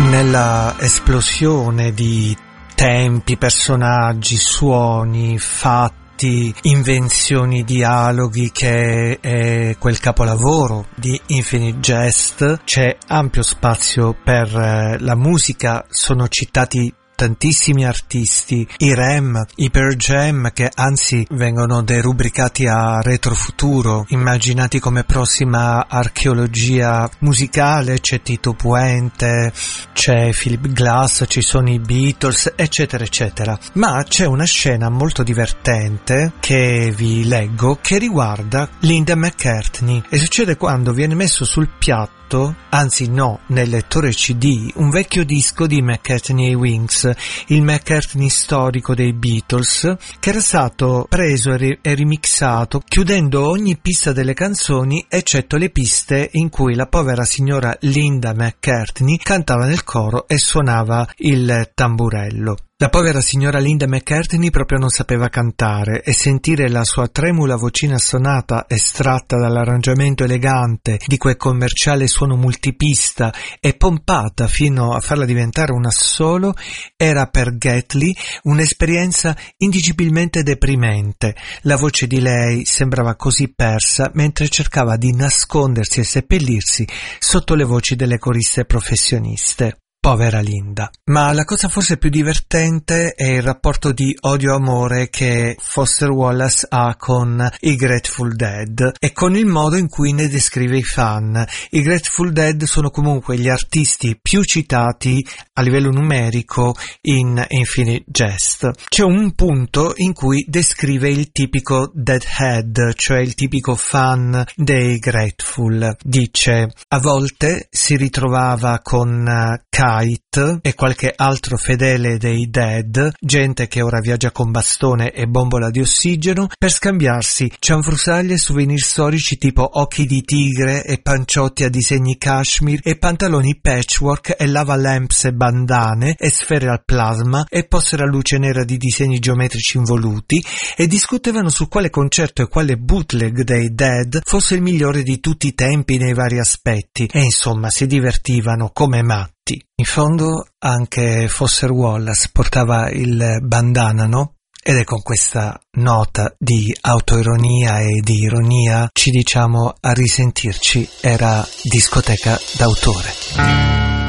Nella esplosione di tempi, personaggi, suoni, fatti, invenzioni, dialoghi che è quel capolavoro di Infinite Jest, c'è ampio spazio per la musica. Sono citati tantissimi artisti, i Rem, i Pearl Jam, che anzi vengono derubricati a retrofuturo, immaginati come prossima archeologia musicale. C'è Tito Puente, c'è Philip Glass, ci sono i Beatles, eccetera eccetera. Ma c'è una scena molto divertente che vi leggo, che riguarda Linda McCartney, e succede quando viene messo sul piatto, anzi no, nel lettore CD, un vecchio disco di McCartney e Wings, il McCartney storico dei Beatles, che era stato preso e remixato, chiudendo ogni pista delle canzoni eccetto le piste in cui la povera signora Linda McCartney cantava nel coro e suonava il tamburello. La povera signora Linda McCartney proprio non sapeva cantare, e sentire la sua tremula vocina stonata estratta dall'arrangiamento elegante di quel commerciale suono multipista e pompata fino a farla diventare un assolo era per Gately un'esperienza indicibilmente deprimente. La voce di lei sembrava così persa mentre cercava di nascondersi e seppellirsi sotto le voci delle coriste professioniste. Povera Linda. Ma la cosa forse più divertente è il rapporto di odio-amore che Foster Wallace ha con i Grateful Dead e con il modo in cui ne descrive i fan. I Grateful Dead sono comunque gli artisti più citati a livello numerico in Infinite Jest. C'è un punto in cui descrive il tipico deadhead, cioè il tipico fan dei Grateful. Dice: a volte si ritrovava con Kite e qualche altro fedele dei Dead, gente che ora viaggia con bastone e bombola di ossigeno, per scambiarsi cianfrusaglie e souvenir storici tipo occhi di tigre e panciotti a disegni cashmere e pantaloni patchwork e lava lamps e bandane e sfere al plasma e poster a luce nera di disegni geometrici involuti, e discutevano su quale concerto e quale bootleg dei Dead fosse il migliore di tutti i tempi nei vari aspetti, e insomma si divertivano come matti. In fondo anche Foster Wallace portava il bandana, no? Ed è con questa nota di autoironia e di ironia ci diciamo a risentirci. Era Discoteca d'autore.